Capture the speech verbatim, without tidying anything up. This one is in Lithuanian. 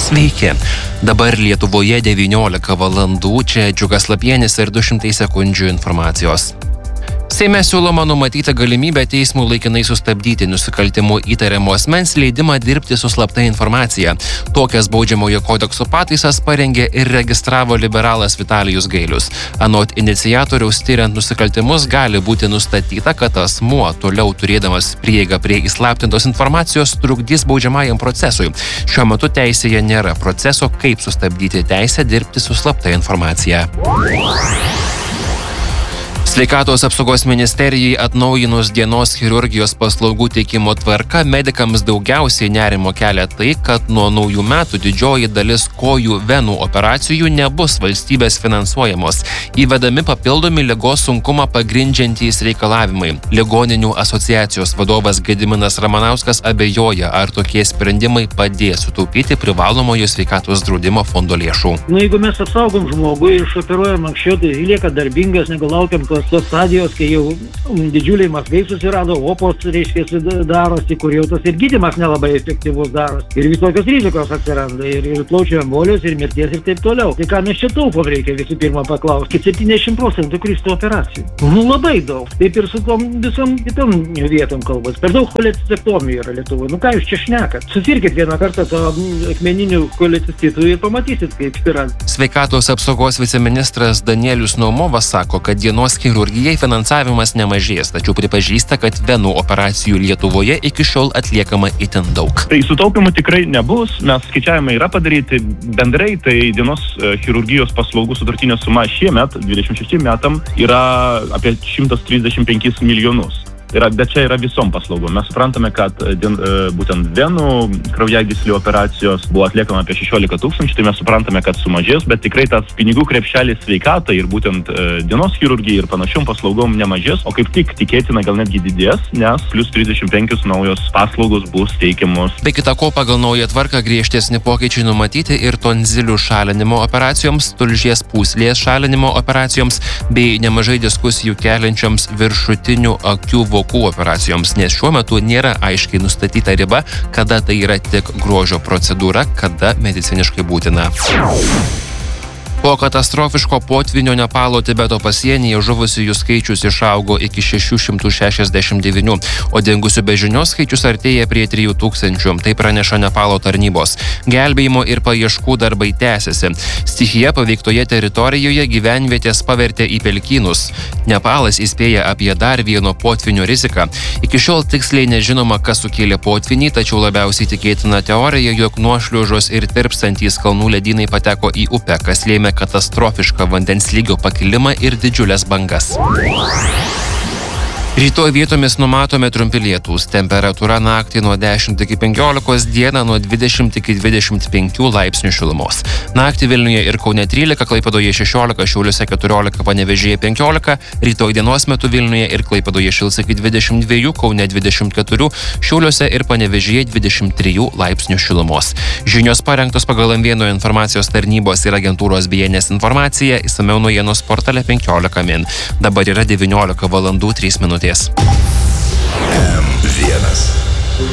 Sveiki. Dabar Lietuvoje devyniolika valandų, čia Džiugas Lapienis ir du šimtai sekundžių informacijos. Seime siūloma numatyti galimybę teismų laikinai sustabdyti nusikaltimų įtariamo asmens leidimą dirbti su slapta informacija. Tokias baudžiamojo kodekso pataisas parengė ir registravo liberalas Vitalijus Gailius. Anot iniciatoriaus, tyriant nusikaltimus gali būti nustatyta, kad asmuo toliau turėdamas prieigą prie įslaptintos informacijos trukdys baudžiamajam procesui. Šiuo metu teisėje nėra proceso, kaip sustabdyti teisę dirbti su slapta informacija. Sveikatos apsaugos ministerijai atnaujinus dienos chirurgijos paslaugų teikimo tvarką, medikams daugiausiai nerimo kelia tai, kad nuo naujų metų didžioji dalis kojų venų operacijų nebus valstybės finansuojamos. Įvedami papildomi ligos sunkumą pagrindžiantys reikalavimai. Ligoninių asociacijos vadovas Gediminas Ramanauskas abejoja, ar tokie sprendimai padės sutaupyti privalomojo sveikatos draudimo fondo lėšų. Nu, jeigu mes apsaugom žmogų ir išoperuojam anksčiau, tai lieka darbingas, negu laukiam tos tos stadijos, kai jau didžiuliai mazgai susirado, opos, reiškia, darosi, kur jau tas ir gydymas nelabai efektyvus darosi. Ir visokios rizikos atsiranda, ir, ir plaučių embolijos, ir mirties, ir taip toliau. Tai ką mes čia taupom, reikia visų pirma paklausti. septyniasdešimt procentų kristų operacijų. Nu, labai daug. Taip ir su tom visom kitom vietom kalbas. Per daug cholecistectomijų yra Lietuvoje. Nu, ką jūs čia šnekat? Susirkit vieną kartą to akmeninių cholecystitų ir pamatysit, kaip yra. Sveikatos apsaugos viceministras Danielius Naumovas sako, kad dienos chirurgijai finansavimas nemažės, tačiau pripažįsta, kad venų operacijų Lietuvoje iki šiol atliekama itin daug. Tai sutaupimų tikrai nebus, nes skaičiavimai yra padaryti bendrai, tai dienos chirurgijos paslaugų sutartinė suma šiemet, dvidešimt šešiem metam, yra apie šimtas trisdešimt penkis milijonus. Yra, bet čia yra visom paslaugom. Mes suprantame, kad dien, būtent venų kraujagyslių operacijos buvo atliekama apie šešiolika tūkstančių, tai mes suprantame, kad sumažės, bet tikrai tas pinigų krepšelis sveikatai ir būtent dienos chirurgijai ir panašiom paslaugom nemažės, o kaip tik tikėtina gal netgi didės, nes plus trisdešimt penkios naujos paslaugos bus teikiamos. Be kita ko, pagal naują tvarką griežtesni pokyčiai numatyti ir tonzilių šalinimo operacijoms, tulžies pūslės šalinimo operacijoms bei nemažai diskusijų keliančioms viršutinių akių vokų operacijoms, nes šiuo metu nėra aiškiai nustatyta riba, kada tai yra tik grožio procedūra, kada mediciniškai būtina. Po katastrofiško potvynio Nepalo Tibeto pasienyje žuvusiųjų skaičius išaugo iki šešių šimtų šešiasdešimt devynių, o dingusių be žinios skaičius artėja prie trijų tūkstančių, tai praneša Nepalo tarnybos. Gelbėjimo ir paieškų darbai tęsiasi. Stichija paveiktoje teritorijoje gyvenvietės pavertė į pelkynus. Nepalas įspėja apie dar vieno potvynio riziką. Iki šiol tiksliai nežinoma, kas sukėlė potvynį, tačiau labiausiai tikėtina teorija, jog nuošliaužos ir tirpstantys kalnų ledynai pateko į upę, kas lėmė katastrofišką vandens lygio pakilimą ir didžiulės bangas. Rytoj vietomis numatomi trumpi lietūs. Temperatūra naktį nuo dešimt iki penkiolikos, dieną nuo dvidešimt iki dvidešimt penkių laipsnių šilumos. Naktį Vilniuje ir Kaune trylika, Klaipėdoje šešiolika, Šiauliuose keturiolika, Panevėžyje penkiolika, rytoj dienos metu Vilniuje ir Klaipėdoje šils iki dvidešimt dviejų, Kaune dvidešimt keturių, Šiauliuose ir Panevėžyje dvidešimt trijų laipsnių šilumos. Žinios parengtos pagal M vienas informacijos tarnybos ir agentūros B N S informacija, išsamiau naujienos portale penkiolika min. Dabar yra devyniolika valandų trys minutės. M vienas.